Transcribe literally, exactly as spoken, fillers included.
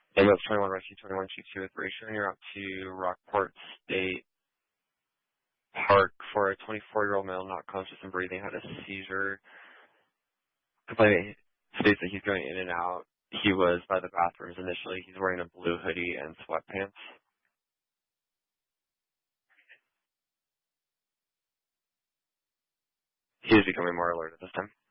Ambulance twenty-one, Rescue twenty-one, Chief two with Ratio, and you're out to Rockport State Park for a twenty-four-year-old male not conscious and breathing, had a seizure. Complainant states that he's going in and out. He was by the bathrooms initially. He's wearing a blue hoodie and sweatpants. He is becoming more alert at this time.